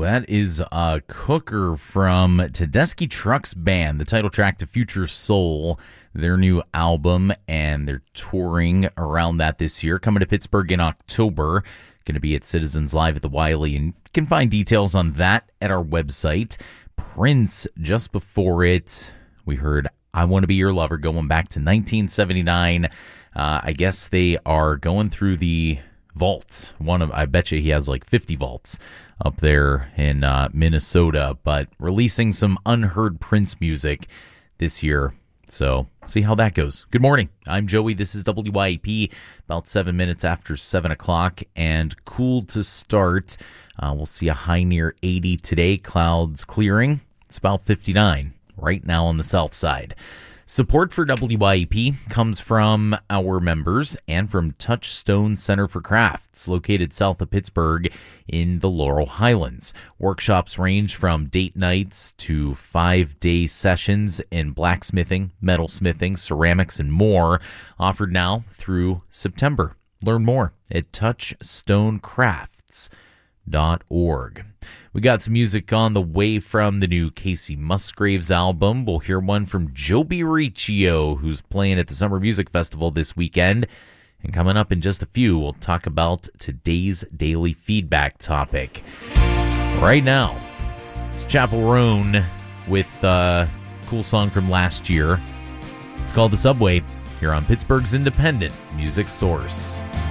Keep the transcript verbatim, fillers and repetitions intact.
that is a cooker from Tedeschi Trucks Band, the title track to Future Soul, their new album, and they're touring around that this year, coming to Pittsburgh in October. Going to be at Citizens Live at the Wiley, and you can find details on that at our website. Prince, just before it, we heard I Want to Be Your Lover, going back to nineteen seventy-nine. Uh, I guess they are going through the vaults. One of, I bet you he has like fifty vaults up there in uh, Minnesota, but releasing some unheard Prince music this year. So see how that goes. Good morning. I'm Joey. This is W Y E P, about seven minutes after seven o'clock, and cool to start. Uh, we'll see a high near eighty today. Clouds clearing. It's about fifty-nine right now on the south side. Support for W Y E P comes from our members and from Touchstone Center for Crafts, located south of Pittsburgh in the Laurel Highlands. Workshops range from date nights to five-day sessions in blacksmithing, metalsmithing, ceramics, and more, offered now through September. Learn more at touchstone crafts dot org. We got some music on the way from the new Casey Musgraves album. We'll hear one from Joby Riccio, who's playing at the Summer Music Festival this weekend. And coming up in just a few, we'll talk about today's daily feedback topic. Right now, it's Chappell Roan with a cool song from last year. It's called The Subway, here on Pittsburgh's independent music source.